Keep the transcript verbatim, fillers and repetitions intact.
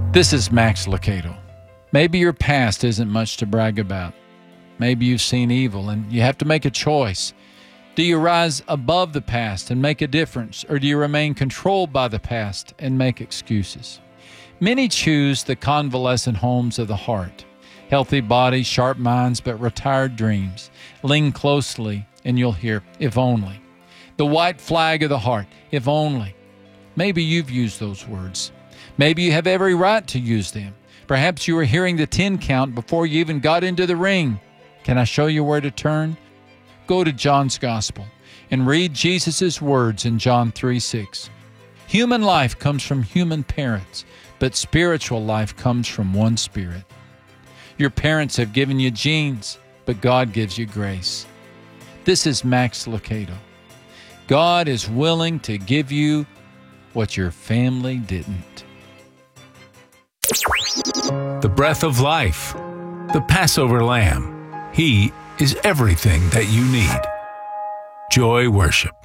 This is Max Lucado. Maybe your past isn't much to brag about. Maybe you've seen evil and you have to make a choice. Do you rise above the past and make a difference, or do you remain controlled by the past and make excuses? Many choose the convalescent homes of the heart. Healthy bodies, sharp minds, but retired dreams. Lean closely and you'll hear, if only. The white flag of the heart, if only. Maybe you've used those words. Maybe you have every right to use them. Perhaps you were hearing the ten count before you even got into the ring. Can I show you where to turn? Go to John's Gospel and read Jesus' words in John three six. Human life comes from human parents, but spiritual life comes from one Spirit. Your parents have given you genes, but God gives you grace. This is Max Lucado. God is willing to give you what your family didn't. The breath of life, the Passover Lamb. He is everything that you need. Joy Worship.